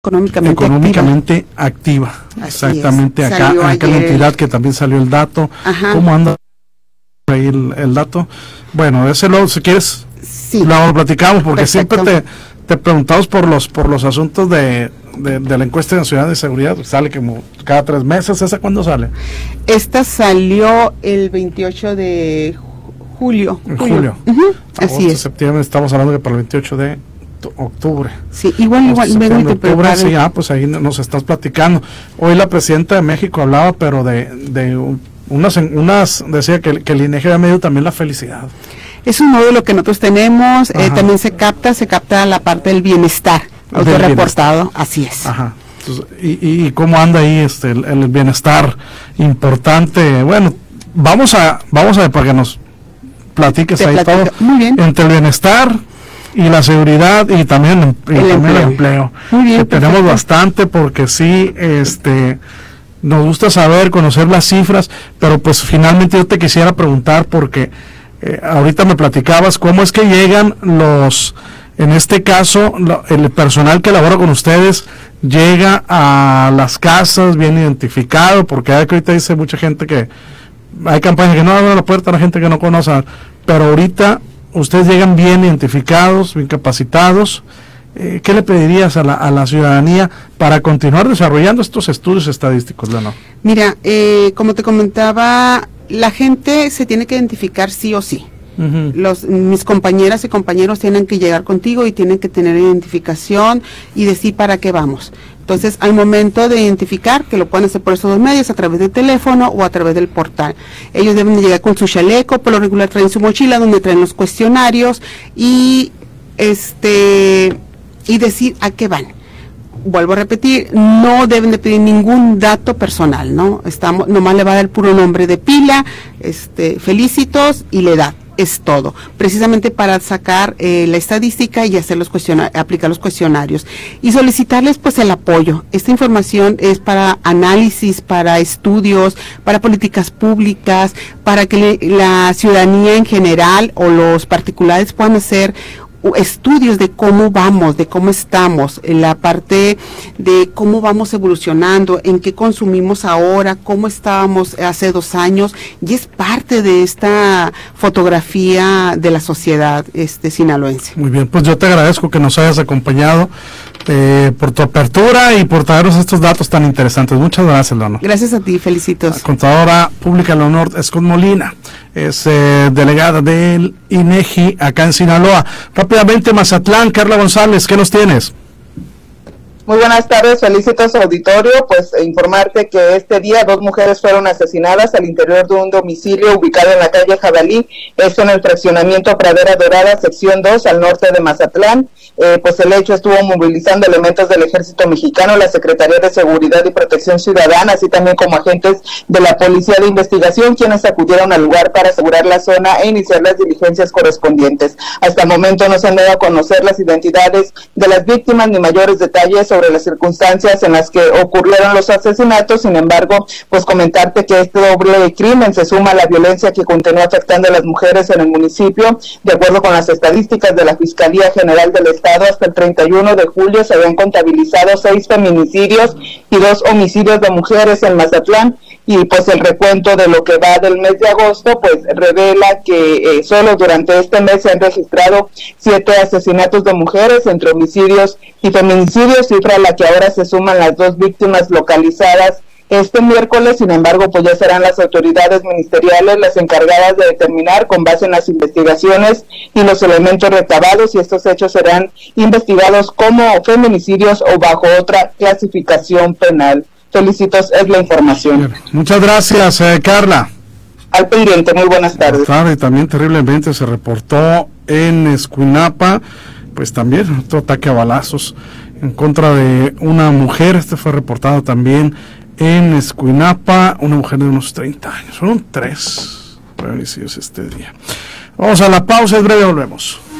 económicamente activa. Exactamente, acá en la entidad que también salió el dato. Ajá. ¿Cómo anda ahí el dato? Bueno, ese luego, si quieres, sí, lo platicamos, porque perfecto, siempre te preguntamos por los asuntos de la encuesta nacional de seguridad. Sale como cada 3 meses. ¿Esa cuándo sale? Esta salió el 28 de julio. En julio. Uh-huh. Así es. Septiembre, estamos hablando de para el 28 de octubre. Sí, igual octubre, sí, pues ahí nos estás platicando. Hoy la presidenta de México hablaba, pero de unas decía que el INEGI había medido también la felicidad. Es un módulo que nosotros tenemos, también se capta la parte del bienestar, autorreportado, así es. Ajá. Entonces, y cómo anda ahí el bienestar importante. Bueno, vamos a ver para que nos platiques ahí todo. Muy bien. Entre el bienestar y la seguridad y también el empleo. Muy bien, que tenemos bastante, porque sí, nos gusta saber, conocer las cifras, pero pues finalmente yo te quisiera preguntar, porque ahorita me platicabas cómo es que llegan en este caso, el personal que labora con ustedes llega a las casas bien identificado, porque ahorita dice mucha gente que hay campañas que no abren la puerta a la gente que no conoce, pero ahorita ustedes llegan bien identificados, bien capacitados. ¿Qué le pedirías a la ciudadanía para continuar desarrollando estos estudios estadísticos, Leonor? Mira, como te comentaba, la gente se tiene que identificar sí o sí. Uh-huh. Mis compañeras y compañeros tienen que llegar contigo y tienen que tener identificación y decir para qué vamos. Entonces, al momento de identificar, que lo pueden hacer por esos 2 medios, a través del teléfono o a través del portal. Ellos deben de llegar con su chaleco, por lo regular traen su mochila donde traen los cuestionarios y decir a qué van. Vuelvo a repetir, no deben de pedir ningún dato personal, ¿no? Nomás le va a dar el puro nombre de pila, felicitos y la edad. Es todo, precisamente para sacar la estadística y hacer aplicar los cuestionarios y solicitarles pues el apoyo. Esta información es para análisis, para estudios, para políticas públicas, para que la ciudadanía en general o los particulares puedan hacer estudios de cómo vamos, de cómo estamos, en la parte de cómo vamos evolucionando, en qué consumimos ahora, cómo estábamos hace 2 años, y es parte de esta fotografía de la sociedad sinaloense. Muy bien, pues yo te agradezco que nos hayas acompañado por tu apertura y por traernos estos datos tan interesantes. Muchas gracias, Leonor. Gracias a ti, felicitos. La contadora pública Leonor Escot Molina es delegada del INEGI acá en Sinaloa. Rápidamente, Mazatlán, Carla González, ¿qué nos tienes? Muy buenas tardes, felicitos auditorio. Pues informarte que este día 2 mujeres fueron asesinadas al interior de un domicilio ubicado en la calle Jabalí, esto en el fraccionamiento Pradera Dorada, sección 2, al norte de Mazatlán. Pues el hecho estuvo movilizando elementos del Ejército Mexicano, la Secretaría de Seguridad y Protección Ciudadana, así también como agentes de la Policía de Investigación, quienes acudieron al lugar para asegurar la zona e iniciar las diligencias correspondientes. Hasta el momento no se han dado a conocer las identidades de las víctimas ni mayores detalles sobre las circunstancias en las que ocurrieron los asesinatos. Sin embargo, pues comentarte que este doble crimen se suma a la violencia que continúa afectando a las mujeres en el municipio. De acuerdo con las estadísticas de la Fiscalía General del Estado, hasta el 31 de julio se habían contabilizado 6 feminicidios y 2 homicidios de mujeres en Mazatlán, y pues el recuento de lo que va del mes de agosto pues revela que solo durante este mes se han registrado 7 asesinatos de mujeres entre homicidios y feminicidios, cifra a la que ahora se suman las 2 víctimas localizadas este miércoles. Sin embargo, pues ya serán las autoridades ministeriales las encargadas de determinar, con base en las investigaciones y los elementos recabados, si estos hechos serán investigados como feminicidios o bajo otra clasificación penal. Felicitos, es la información. Muchas gracias, Carla. Al pendiente, muy buenas tardes. Buenas tardes. También terriblemente se reportó en Escuinapa, pues también otro ataque a balazos en contra de una mujer. Fue reportado también en Escuinapa, una mujer de unos 30 años. Fueron 3 feminicidios este día. Vamos a la pausa, es breve, volvemos.